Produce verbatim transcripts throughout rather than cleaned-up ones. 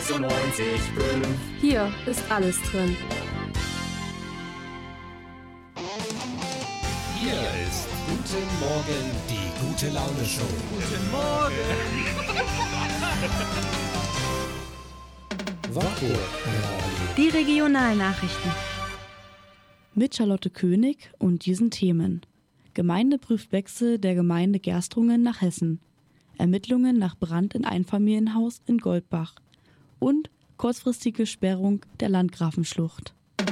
sechsundneunzig Komma fünf. Hier ist alles drin. Hier ist Guten Morgen, die gute Laune Show. Guten Morgen. Warburg. Die Regionalnachrichten. Mit Charlotte König und diesen Themen. Gemeinde prüft Wechsel der Gemeinde Gerstrungen nach Hessen. Ermittlungen nach Brand in Einfamilienhaus in Goldbach. Und kurzfristige Sperrung der Landgrafenschlucht.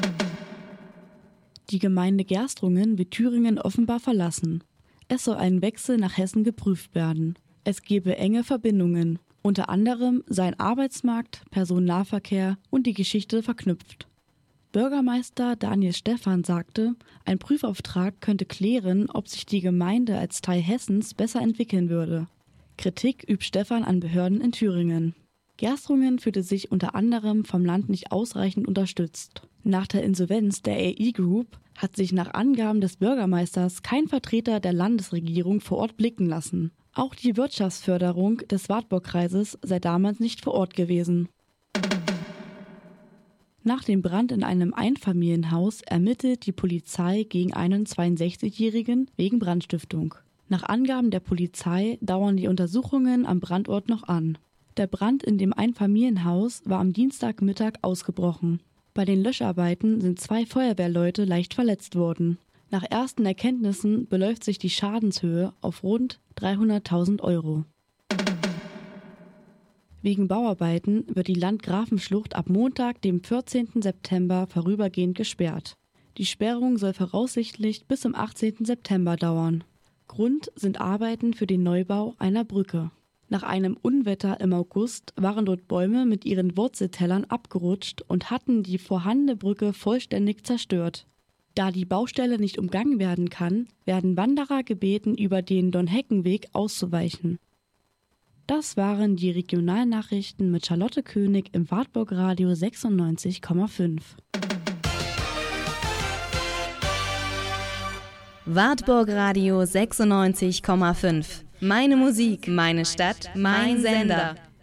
Die Gemeinde Gerstrungen wird Thüringen offenbar verlassen. Es soll ein Wechsel nach Hessen geprüft werden. Es gebe enge Verbindungen. Unter anderem seien Arbeitsmarkt, Personennahverkehr und die Geschichte verknüpft. Bürgermeister Daniel Stephan sagte, ein Prüfauftrag könnte klären, ob sich die Gemeinde als Teil Hessens besser entwickeln würde. Kritik übt Stephan an Behörden in Thüringen. Gerstrungen fühlte sich unter anderem vom Land nicht ausreichend unterstützt. Nach der Insolvenz der A E Group hat sich nach Angaben des Bürgermeisters kein Vertreter der Landesregierung vor Ort blicken lassen. Auch die Wirtschaftsförderung des Wartburgkreises sei damals nicht vor Ort gewesen. Nach dem Brand in einem Einfamilienhaus ermittelt die Polizei gegen einen zweiundsechzigjährigen wegen Brandstiftung. Nach Angaben der Polizei dauern die Untersuchungen am Brandort noch an. Der Brand in dem Einfamilienhaus war am Dienstagmittag ausgebrochen. Bei den Löscharbeiten sind zwei Feuerwehrleute leicht verletzt worden. Nach ersten Erkenntnissen beläuft sich die Schadenshöhe auf rund dreihunderttausend Euro. Wegen Bauarbeiten wird die Landgrafenschlucht ab Montag, dem vierzehnten September, vorübergehend gesperrt. Die Sperrung soll voraussichtlich bis zum achtzehnten September dauern. Grund sind Arbeiten für den Neubau einer Brücke. Nach einem Unwetter im August waren dort Bäume mit ihren Wurzeltellern abgerutscht und hatten die vorhandene Brücke vollständig zerstört. Da die Baustelle nicht umgangen werden kann, werden Wanderer gebeten, über den Dornheckenweg auszuweichen. Das waren die Regionalnachrichten mit Charlotte König im Wartburg Radio sechsundneunzig Komma fünf. Wartburg Radio sechsundneunzig Komma fünf. Meine Musik, meine Stadt, mein Sender.